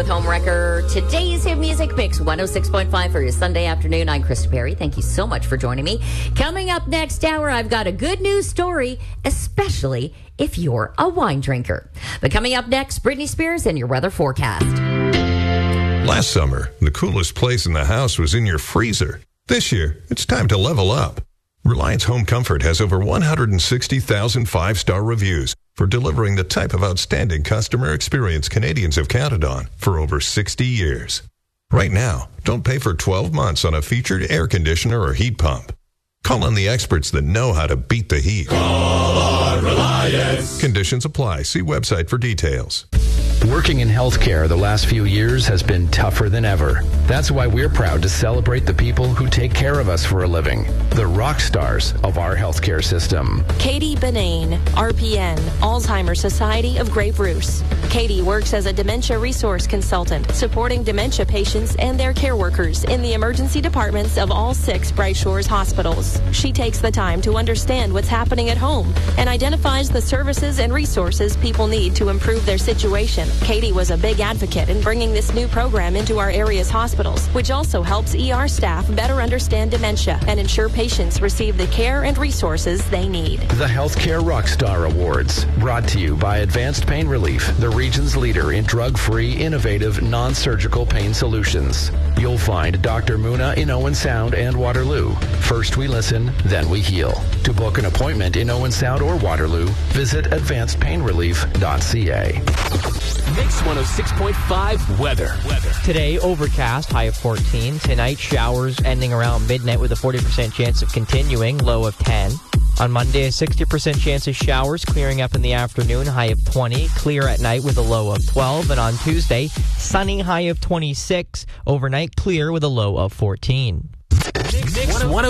with Homewrecker. Today's hit music picks 106.5 for your Sunday afternoon. I'm Krista Perry. Thank you so much for joining me. Coming up next hour, I've got a good news story, especially if you're a wine drinker. But coming up next, Britney Spears and your weather forecast. Last summer, the coolest place in the house was in your freezer. This year, it's time to level up. Reliance Home Comfort has over 160,000 five-star reviews for delivering the type of outstanding customer experience Canadians have counted on for over 60 years. Right now, don't pay for 12 months on a featured air conditioner or heat pump. Call on the experts that know how to beat the heat. Call on Reliance. Conditions apply. See website for details. Working in healthcare the last few years has been tougher than ever. That's why we're proud to celebrate the people who take care of us for a living, the rock stars of our healthcare system. Katie Benane, RPN, Alzheimer's Society of Grey Bruce. Katie works as a dementia resource consultant, supporting dementia patients and their care workers in the emergency departments of all 6 Bright Shores hospitals. She takes the time to understand what's happening at home and identifies the services and resources people need to improve their situation. Katie was a big advocate in bringing this new program into our area's hospitals, which also helps ER staff better understand dementia and ensure patients receive the care and resources they need. The Healthcare Rockstar Awards, brought to you by Advanced Pain Relief, the region's leader in drug-free, innovative, non-surgical pain solutions. You'll find Dr. Muna in Owen Sound and Waterloo. First we listen, then we heal. To book an appointment in Owen Sound or Waterloo, visit advancedpainrelief.ca. Mix 106.5 weather. Today, overcast, high of 14. Tonight, showers ending around midnight with a 40% chance of continuing, low of 10. On Monday, a 60% chance of showers clearing up in the afternoon, high of 20. Clear at night with a low of 12. And on Tuesday, sunny, high of 26. Overnight, clear with a low of 14. Mix 106.5.